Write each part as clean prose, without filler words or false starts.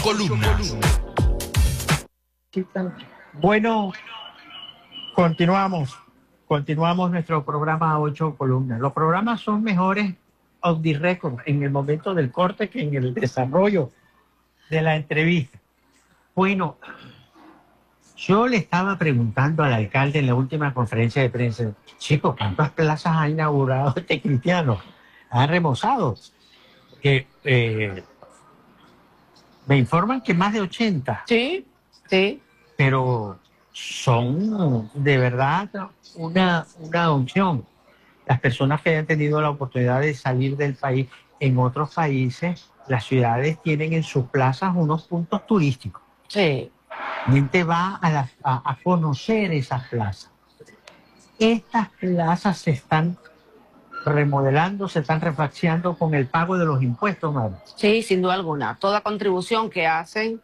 columnas. Bueno, continuamos nuestro programa a 8 columnas. Los programas son mejores off the record en el momento del corte que en el desarrollo de la entrevista. Bueno, yo le estaba preguntando al alcalde en la última conferencia de prensa, chicos, ¿cuántas plazas ha inaugurado este cristiano? ¿Ha remozado? Que me informan que más de 80. Sí, sí. Pero son de verdad una opción. Las personas que hayan tenido la oportunidad de salir del país, en otros países, las ciudades tienen en sus plazas unos puntos turísticos. Sí. La gente va a conocer esas plazas. Estas plazas se están remodelando, se están refaccionando con el pago de los impuestos, ¿no? Sí, sin duda alguna. Toda contribución que hacen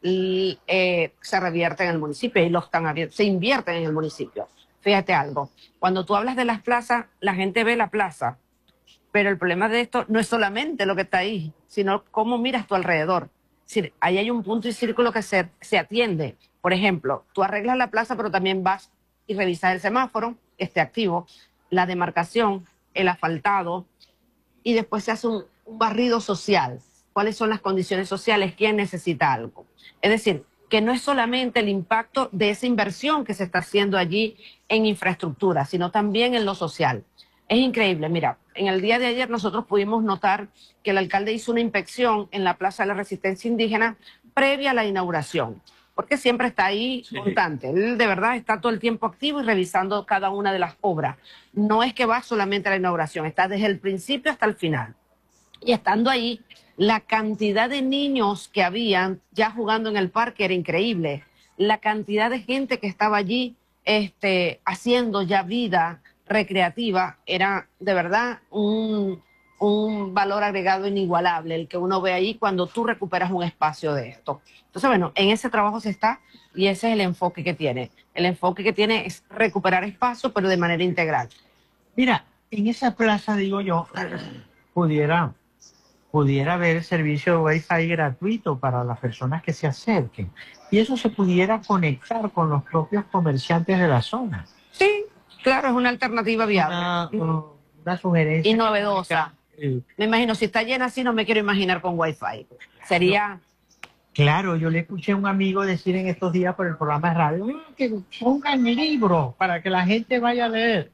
se revierte en el municipio y se invierten en el municipio. Fíjate algo, cuando tú hablas de las plazas, la gente ve la plaza, pero el problema de esto no es solamente lo que está ahí, sino cómo miras tu alrededor. Es decir, ahí hay un punto y círculo que se atiende. Por ejemplo, tú arreglas la plaza, pero también vas y revisas el semáforo, que esté activo, la demarcación, el asfaltado, y después se hace un barrido social. ¿Cuáles son las condiciones sociales? ¿Quién necesita algo? Es decir, que no es solamente el impacto de esa inversión que se está haciendo allí en infraestructura, sino también en lo social. Es increíble. Mira, en el día de ayer nosotros pudimos notar que el alcalde hizo una inspección en la Plaza de la Resistencia Indígena previa a la inauguración, porque siempre está ahí constante. Él de verdad está todo el tiempo activo y revisando cada una de las obras. No es que va solamente a la inauguración, está desde el principio hasta el final. Y estando ahí, la cantidad de niños que habían ya jugando en el parque era increíble. La cantidad de gente que estaba allí haciendo ya vida recreativa era de verdad un valor agregado inigualable el que uno ve ahí cuando tú recuperas un espacio de esto. Entonces, bueno, en ese trabajo se está y ese es el enfoque que tiene. El enfoque que tiene es recuperar espacio, pero de manera integral. Mira, en esa plaza, digo yo, pudiera haber servicio de Wi-Fi gratuito para las personas que se acerquen. Y eso se pudiera conectar con los propios comerciantes de la zona. Sí, claro, es una alternativa viable. Una sugerencia. Y novedosa. Me imagino, si está llena así, no me quiero imaginar con Wi-Fi. Sería... Claro, yo le escuché a un amigo decir en estos días por el programa de radio que pongan libros para que la gente vaya a leer.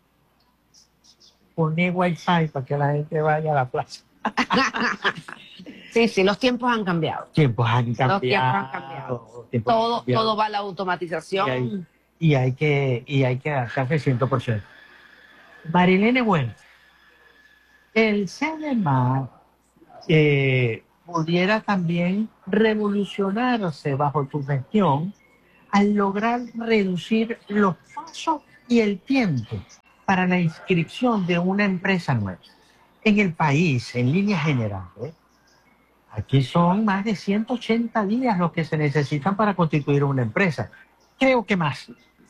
Poner Wi-Fi para que la gente vaya a la plaza. Sí, los tiempos han cambiado. Los tiempos han cambiado. Todo va a la automatización. Y hay que adaptarse 100%. Marilene, bueno, el CEDEMAR pudiera también revolucionarse bajo tu gestión al lograr reducir los pasos y el tiempo para la inscripción de una empresa nueva. En el país, en líneas generales, aquí son más de 180 días los que se necesitan para constituir una empresa. Creo que más.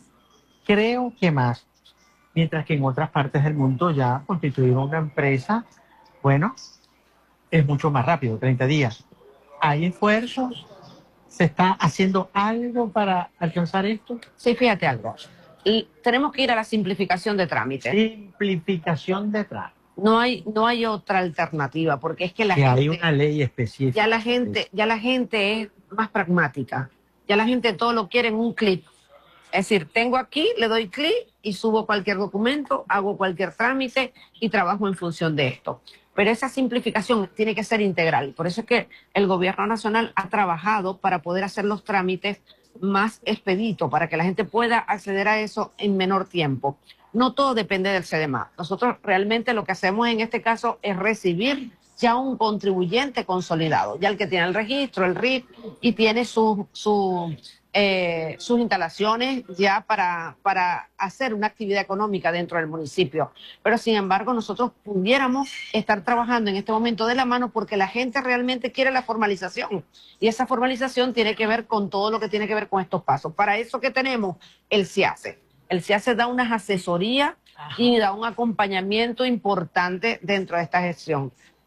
Mientras que en otras partes del mundo ya constituir una empresa, bueno, es mucho más rápido, 30 días. ¿Hay esfuerzos? ¿Se está haciendo algo para alcanzar esto? Sí, fíjate algo. Y tenemos que ir a la simplificación de trámites. Simplificación de trámites. No hay otra alternativa, porque es que hay una ley específica. Ya la gente es más pragmática. Ya la gente todo lo quiere en un clic. Es decir, tengo aquí, le doy clic y subo cualquier documento, hago cualquier trámite y trabajo en función de esto. Pero esa simplificación tiene que ser integral. Por eso es que el gobierno nacional ha trabajado para poder hacer los trámites más expedito, para que la gente pueda acceder a eso en menor tiempo. No todo depende del CEDEMAR. Nosotros realmente lo que hacemos en este caso es recibir ya un contribuyente consolidado, ya el que tiene el registro, el RIF, y tiene sus instalaciones ya para hacer una actividad económica dentro del municipio. Pero sin embargo nosotros pudiéramos estar trabajando en este momento de la mano porque la gente realmente quiere la formalización y esa formalización tiene que ver con todo lo que tiene que ver con estos pasos. Para eso que tenemos el CIACE. El CIACE da unas asesorías y da un acompañamiento importante dentro de esta gestión.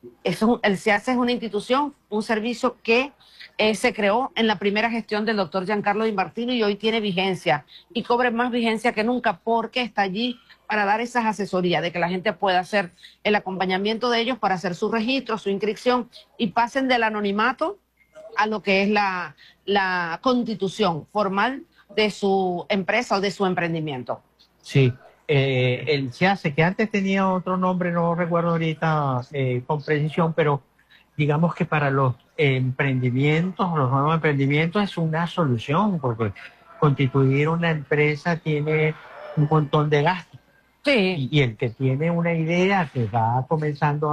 El CIAS es una institución, un servicio que se creó en la primera gestión del doctor Giancarlo Di Martino y hoy tiene vigencia y cobre más vigencia que nunca porque está allí para dar esas asesorías, de que la gente pueda hacer el acompañamiento de ellos para hacer su registro, su inscripción y pasen del anonimato a lo que es la constitución formal de su empresa o de su emprendimiento. Sí, el CIASE, que antes tenía otro nombre, no recuerdo ahorita con precisión, pero digamos que para los emprendimientos, los nuevos emprendimientos es una solución, porque constituir una empresa tiene un montón de gastos. Sí. Y el que tiene una idea, que va comenzando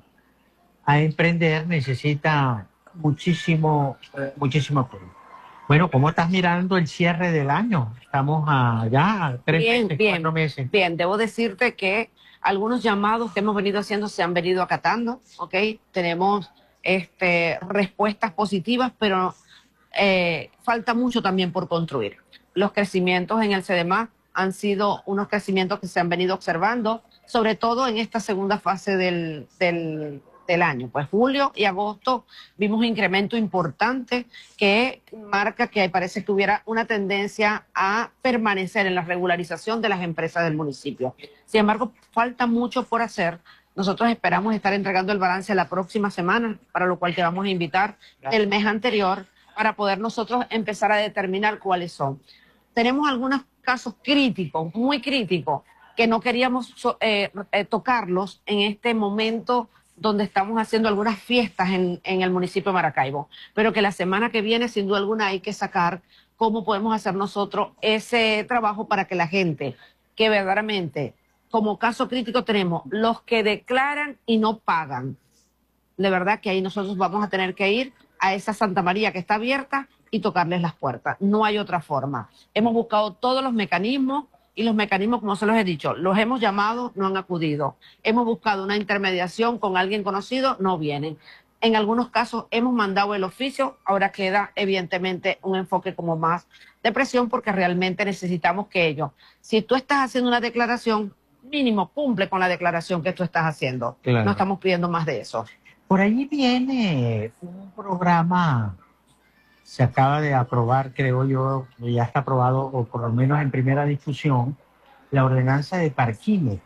a emprender, necesita muchísimo apoyo. Bueno, ¿cómo estás mirando el cierre del año? Estamos ya a 4 meses. Bien, debo decirte que algunos llamados que hemos venido haciendo se han venido acatando, ¿ok? Tenemos respuestas positivas, pero falta mucho también por construir. Los crecimientos en el CDMA han sido unos crecimientos que se han venido observando, sobre todo en esta segunda fase del año. Pues julio y agosto vimos un incremento importante que marca que parece que hubiera una tendencia a permanecer en la regularización de las empresas del municipio. Sin embargo, falta mucho por hacer. Nosotros esperamos estar entregando el balance la próxima semana, para lo cual te vamos a invitar el mes anterior para poder nosotros empezar a determinar cuáles son. Tenemos algunos casos críticos, muy críticos, que no queríamos tocarlos en este momento donde estamos haciendo algunas fiestas en el municipio de Maracaibo, pero que la semana que viene, sin duda alguna, hay que sacar cómo podemos hacer nosotros ese trabajo para que la gente que verdaderamente, como caso crítico tenemos los que declaran y no pagan. De verdad que ahí nosotros vamos a tener que ir a esa Santa María que está abierta y tocarles las puertas. No hay otra forma. Hemos buscado todos los mecanismos y los mecanismos, como se los he dicho, los hemos llamado, no han acudido. Hemos buscado una intermediación con alguien conocido, no vienen. En algunos casos hemos mandado el oficio, ahora queda evidentemente un enfoque como más de presión porque realmente necesitamos que ellos, si tú estás haciendo una declaración, mínimo cumple con la declaración que tú estás haciendo. Claro. No estamos pidiendo más de eso. Por ahí viene un programa, se acaba de aprobar, creo yo, ya está aprobado, o por lo menos en primera discusión, la ordenanza de parquímetros.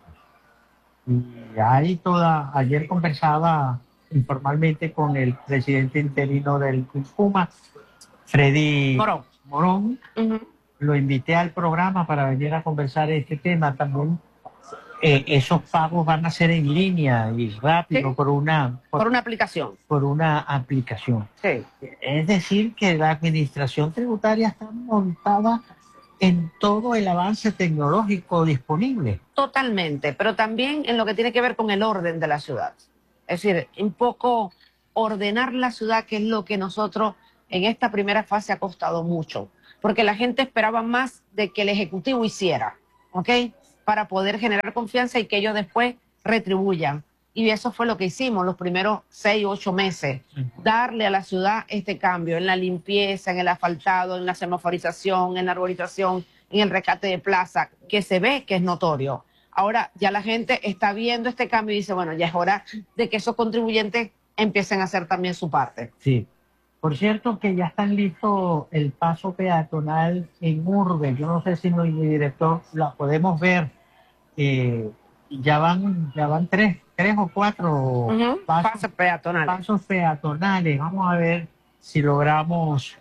Y hay ayer conversaba informalmente con el presidente interino del INCUMA, Freddy Morón. Lo invité al programa para venir a conversar este tema también. Esos pagos van a ser en línea y rápido, ¿sí? por una aplicación. Por una aplicación. Sí. Es decir, que la administración tributaria está montada en todo el avance tecnológico disponible. Totalmente, pero también en lo que tiene que ver con el orden de la ciudad. Es decir, un poco ordenar la ciudad, que es lo que nosotros en esta primera fase ha costado mucho, porque la gente esperaba más de que el Ejecutivo hiciera, ¿ok?, para poder generar confianza y que ellos después retribuyan. Y eso fue lo que hicimos los primeros 6 u 8 meses, darle a la ciudad este cambio en la limpieza, en el asfaltado, en la semaforización, en la arborización, en el rescate de plaza, que se ve que es notorio. Ahora ya la gente está viendo este cambio y dice, bueno, ya es hora de que esos contribuyentes empiecen a hacer también su parte. Sí. Por cierto, que ya están listos el paso peatonal en Urbe. Yo no sé si mi director la podemos ver. Ya van tres o cuatro pasos peatonales. Vamos a ver si logramos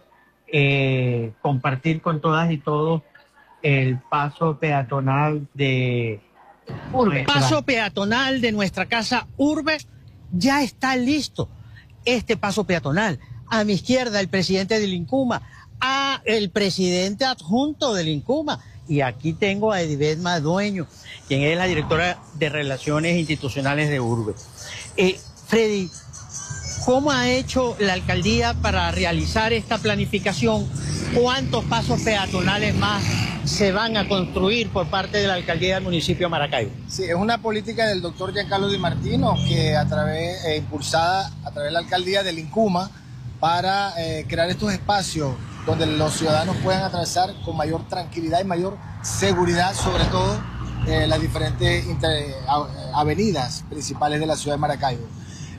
compartir con todas y todos el paso peatonal de Urbe. El paso peatonal de nuestra casa Urbe ya está listo. Este paso peatonal. A mi izquierda, el presidente del INCUMA, el presidente adjunto del INCUMA. Y aquí tengo a Edibeth Madueño, quien es la directora de Relaciones Institucionales de Urbe. Freddy, ¿cómo ha hecho la alcaldía para realizar esta planificación? ¿Cuántos pasos peatonales más se van a construir por parte de la alcaldía del municipio de Maracaibo? Sí, es una política del doctor Giancarlo Di Martino, que impulsada a través de la alcaldía del INCUMA, para crear estos espacios donde los ciudadanos puedan atravesar con mayor tranquilidad y mayor seguridad, sobre todo las diferentes avenidas principales de la ciudad de Maracaibo.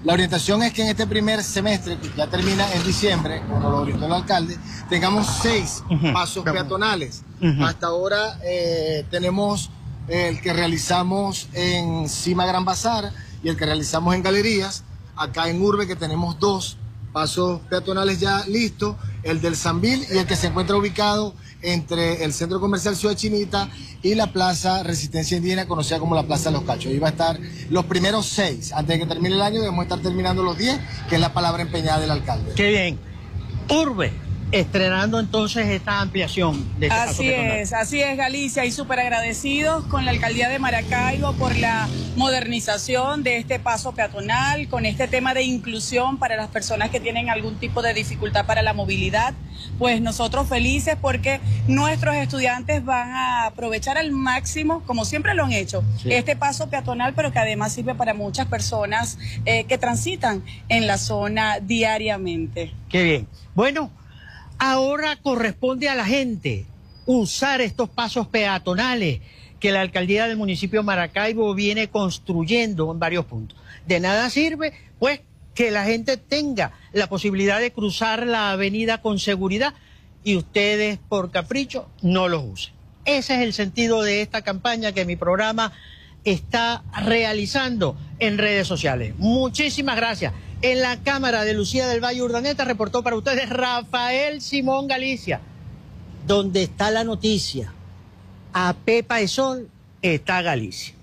La orientación es que en este primer semestre, que ya termina en diciembre, como lo orientó el alcalde, tengamos 6 pasos peatonales. Hasta ahora tenemos el que realizamos en Cima Gran Bazar y el que realizamos en Galerías. Acá en Urbe, que tenemos 2 pasos peatonales ya listos, el del Sambil y el que se encuentra ubicado entre el Centro Comercial Ciudad Chinita y la Plaza Resistencia Indígena, conocida como la Plaza de los Cachos. Ahí va a estar los primeros 6. Antes de que termine el año debemos estar terminando los 10, que es la palabra empeñada del alcalde. Qué bien. Urbe, estrenando entonces esta ampliación de este paso peatonal. Así es, Galicia, y súper agradecidos con la alcaldía de Maracaibo por la modernización de este paso peatonal, con este tema de inclusión para las personas que tienen algún tipo de dificultad para la movilidad. Pues nosotros felices porque nuestros estudiantes van a aprovechar al máximo, como siempre lo han hecho, este paso peatonal, pero que además sirve para muchas personas que transitan en la zona diariamente. Qué bien. Bueno, ahora corresponde a la gente usar estos pasos peatonales que la alcaldía del municipio de Maracaibo viene construyendo en varios puntos. De nada sirve, pues, que la gente tenga la posibilidad de cruzar la avenida con seguridad y ustedes, por capricho, no los usen. Ese es el sentido de esta campaña que mi programa está realizando en redes sociales. Muchísimas gracias. En la cámara de Lucía del Valle Urdaneta reportó para ustedes Rafael Simón Galicia. Donde está la noticia, a Pepa de Sol está Galicia.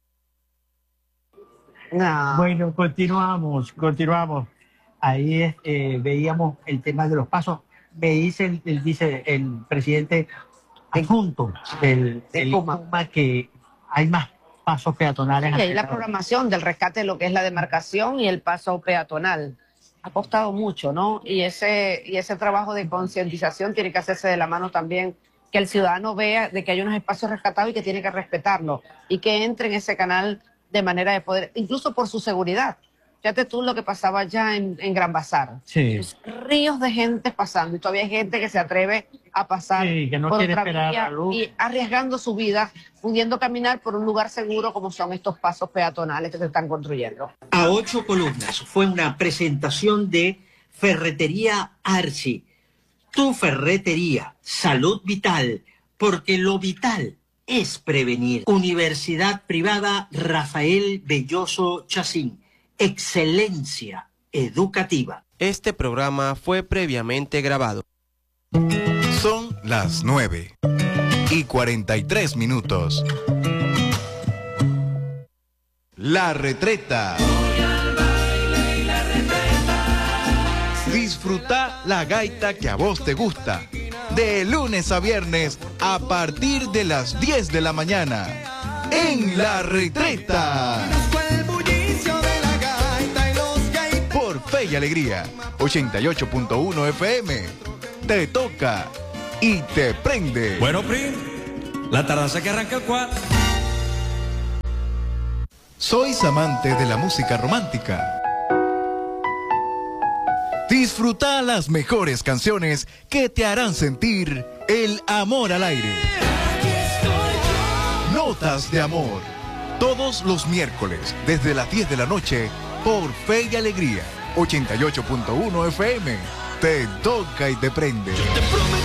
No. Bueno, continuamos. Ahí veíamos el tema de los pasos. Me dice el presidente adjunto del INCUMA que hay más pasos peatonales. Y ahí la programación del rescate de lo que es la demarcación y el paso peatonal. Ha costado mucho, ¿no? Y ese trabajo de concientización tiene que hacerse de la mano también, que el ciudadano vea de que hay unos espacios rescatados y que tiene que respetarlo y que entre en ese canal de manera de poder, incluso por su seguridad. Fíjate tú lo que pasaba allá en Gran Bazar. Sí. Ríos de gente pasando y todavía hay gente que se atreve a pasar que no por quiere otra esperar vía la luz. y arriesgando su vida, pudiendo caminar por un lugar seguro como son estos pasos peatonales que se están construyendo. A 8 columnas fue una presentación de Ferretería Arci. Tu ferretería, salud vital, porque lo vital es prevenir. Universidad Privada Rafael Belloso Chacín. Excelencia educativa. Este programa fue previamente grabado. Son las 9:43. La Retreta. Disfruta la gaita que a vos te gusta. De lunes a viernes a partir de las 10 de la mañana. En La Retreta. Por Fe y Alegría. 88.1 FM. Te toca y te prende. Bueno, Pri, la tardanza que arranca el 4. ¿Sois amante de la música romántica? Disfruta las mejores canciones que te harán sentir el amor al aire. Notas de amor. Todos los miércoles, desde las 10 de la noche, por Fe y Alegría. 88.1 FM. Te toca y te prende.